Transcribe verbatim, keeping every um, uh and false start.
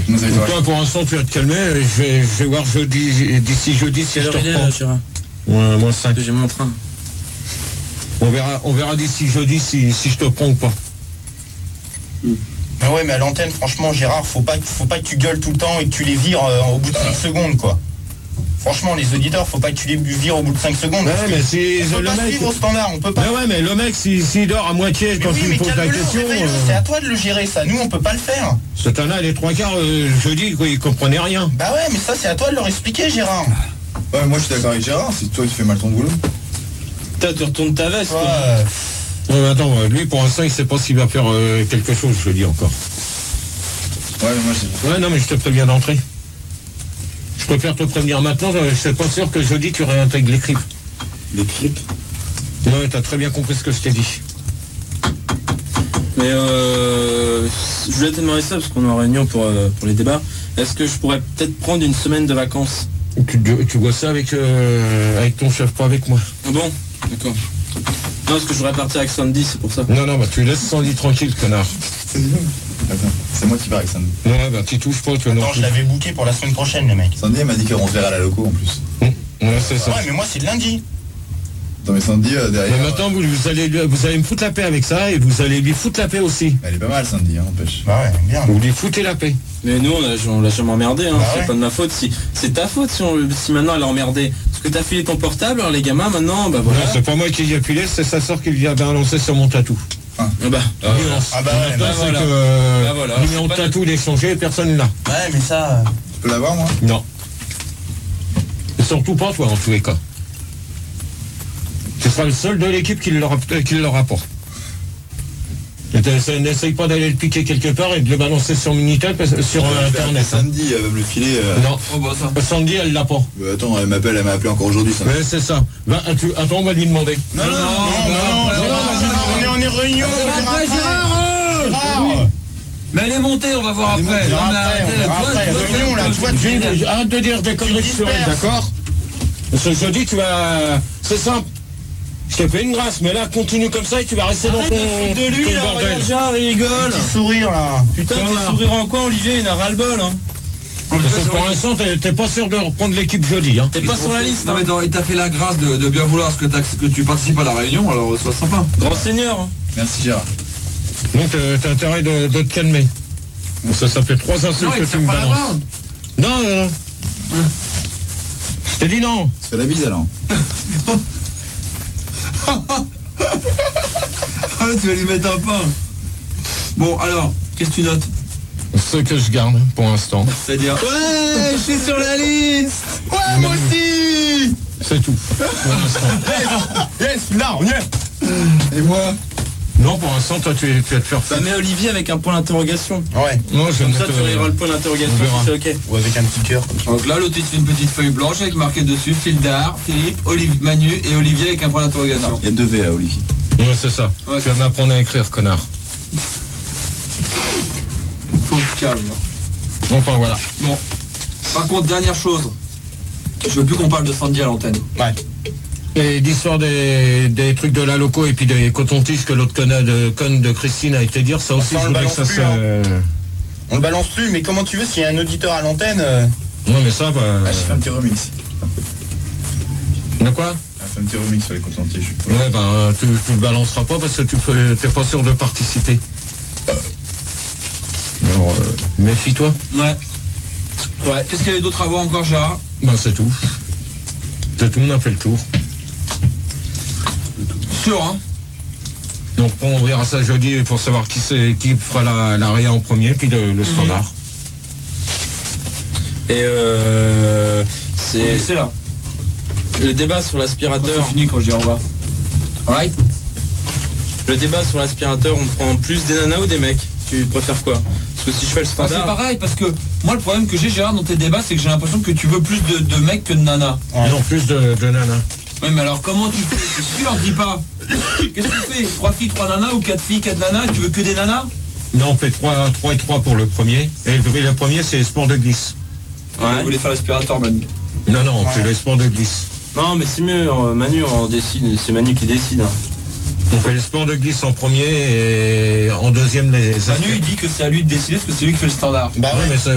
Toi, pour l'instant, tu vas te calmer. Je vais, je vais voir jeudi, d'ici jeudi si je te reprends. Ouais, moins cinq. J'ai mon train. On verra, on verra d'ici jeudi si, si je te prends ou pas. Mm. Ah ouais, mais à l'antenne, franchement, Gérard, faut pas, faut pas que tu gueules tout le temps et que tu les vires euh, au bout de cinq secondes, quoi. Franchement, les auditeurs, faut pas que tu les vires au bout de cinq secondes. Ouais, mais si on peut le pas mec suivre au standard, on peut pas. Mais ouais, mais le mec, s'il si, si dort à moitié mais quand oui, tu lui poses la question. Euh... C'est à toi de le gérer, ça. Nous, on peut pas le faire. Ce temps-là, les trois quarts, euh, jeudi, quoi, il comprenait rien. Bah ouais, mais ça, c'est à toi de leur expliquer, Gérard. Ouais, moi, je suis d'accord avec Gérard. C'est toi qui fais mal ton boulot. Putain, tu retournes ta veste. Ouais. Quoi. Ouais, mais attends, lui, pour l'instant, il sait pas s'il va faire euh, quelque chose, je le dis encore. Ouais, mais moi, je... Ouais, non, mais je te préviens d'entrée. Je préfère te prévenir maintenant, je suis pas sûr que jeudi tu réintègres les clips. Les clips Ouais, t'as très bien compris ce que je t'ai dit. Mais euh, je voulais te demander ça parce qu'on est en réunion pour, euh, pour les débats. Est-ce que je pourrais peut-être prendre une semaine de vacances? Tu, tu vois ça avec, euh, avec ton chef, pas avec moi. Ah bon? D'accord. Non, parce que je voudrais partir avec Sandy, c'est pour ça. Non, non, bah tu laisses Sandy tranquille, connard. Attends, c'est moi qui pars avec Sandy. Ouais, bah tu touches pas, tu vois. Non, je l'avais booké pour la semaine prochaine, le mec. Sandy, elle m'a dit qu'on se verra à la loco en plus. Mmh. Ouais, c'est ça. Ouais, mais moi, c'est lundi. Non, mais Sandy, euh, derrière. Mais maintenant, vous, vous, allez, vous allez me foutre la paix avec ça et vous allez lui foutre la paix aussi. Elle est pas mal, Sandy, hein, n'empêche. Bah ouais, bien. Vous lui foutez la paix. Mais nous, on, a, on l'a jamais emmerdé, hein. Bah C'est ouais. pas de ma faute. Si, c'est ta faute si, on, si maintenant elle a emmerdé. Parce que t'as filé ton portable, alors les gamins, maintenant, bah voilà. Non, c'est pas moi qui y appuyé, c'est sa soeur qui vient balancer sur mon tatou. Ah bah, Ah, Ah bah ouais, bah c'est voilà. que euh, Bah voilà. le numéro de tatou il est changé, personne là. Ouais, mais ça... Je peux l'avoir, moi? Non. Et surtout pas toi, en tous les cas. Tu seras le seul de l'équipe qui l'aura qui l'aura pas. N'essaye pas d'aller le piquer quelque part et de le balancer sur Minitel, sur euh, Internet. Hein. Sandy, elle va me le filer. Euh... Non, oh bah ça. Sandy, elle l'a pas. Bah, attends, elle m'appelle, elle m'a appelé encore aujourd'hui, ça. Ouais, c'est ça. Va, tu, attends, on va lui demander. Non, non, non, non, non, on est en réunion. Après, Gérard, Gérard. Mais elle est montée, on va voir après. On verra après, on verra après. Réunion, là, tu vois, tu... Arrête de dire des conneries sur elle, d'accord? Ce jeudi, tu vas... C'est simple. Je t'ai fait une grâce, mais là, continue comme ça et tu vas rester dans ton... de lui, ton là, bordel. regarde, Gérard, il rigole. Petit sourire, là. Putain, t'es sourire en quoi, Olivier? Il a ras-le-bol, hein. Parce que pour l'instant, t'es t'es pas sûr de reprendre l'équipe jeudi, hein. T'es pas sur la liste, Non hein. mais non, il t'a fait la grâce de, de bien vouloir ce que, que tu participes à la réunion, alors sois sympa. Grand seigneur, hein. Merci, Gérard. Donc, euh, t'as intérêt de, de te calmer. Bon, ça, ça fait trois insultes Non, que il tu tire me pas la balances. main. Non, non, non. Je t'ai dit non. Tu fais la bise, alors. Ah, tu vas lui mettre un pain. Bon, alors, qu'est-ce que tu notes? Ce que je garde, pour l'instant. C'est-à-dire... Ouais, je suis sur la liste. Ouais, moi aussi. C'est tout. Pour l'instant. Yes, là, on y est. Et moi? Non, pour l'instant, toi, tu, tu vas te faire Ça foutre. met Olivier avec un point d'interrogation. Ouais. Moi, je vais Comme ça, mettre, tu euh, riras le point d'interrogation, on verra. c'est ok. Ou avec un petit cœur. Donc là, l'autre, il fait une petite feuille blanche avec marqué dessus Fildar, Philippe, Olivier, Manu et Olivier avec un point d'interrogation. Il y a deux V à Olivier. Ouais, c'est ça. Ouais. Tu vas m'apprendre à écrire, connard. Faut se calme. Enfin, voilà. Bon. Par contre, dernière chose. Je veux plus qu'on parle de Sandy à l'antenne. Ouais. Et l'histoire des, des trucs de la loco et puis des cotons-tiges que l'autre conne de, conne de Christine a été dire, ça aussi, Ça, on je le voudrais que ça balance se... plus, On le balance plus, mais comment tu veux s'il y a un auditeur à l'antenne euh... Non, mais ça, bah... Ah, j'ai fait un petit remix. De quoi? J'ai fait un petit remix sur les coton-tiges. Ouais, ben, tu, tu le balanceras pas parce que tu peux- t'es pas sûr de participer. Alors, euh, méfie-toi. Ouais. Ouais. Qu'est-ce qu'il y avait d'autre à voir encore, Gérard? Ben, c'est tout. C'est tout, on a fait le tour. Sûr, hein? Donc, on verra ça jeudi pour savoir qui c'est, qui fera la, la réa en premier, puis le, le standard. Et euh... C'est... C'est là. Le débat sur l'aspirateur... C'est fini quand je dis au revoir. Alright? Le débat sur l'aspirateur, on prend plus des nanas ou des mecs? Tu préfères quoi? Parce que si je fais le Bah, c'est standard... pareil, parce que moi, le problème que j'ai, Gérard, dans tes débats, c'est que j'ai l'impression que tu veux plus de, de mecs que de nanas. Ouais. Non, plus de, de nana. Oui, mais alors comment tu fais? Si tu leur dis pas, qu'est-ce que tu fais? Trois filles, trois nanas ou quatre filles, quatre nanas? Tu veux que des nanas? Non, on fait trois et trois pour le premier. Et le, le premier, c'est sport de glisse. Ouais. Vous voulez faire l'aspirateur, Manu? Non, non, on fait le sport de glisse. Non, mais c'est mieux, euh, Manu, on décide, c'est Manu qui décide. Hein. On fait le sport de glisse en premier et en deuxième les... Manu, il dit que c'est à lui de décider parce que c'est lui qui fait le standard. Bah Ouais, ouais. mais ça,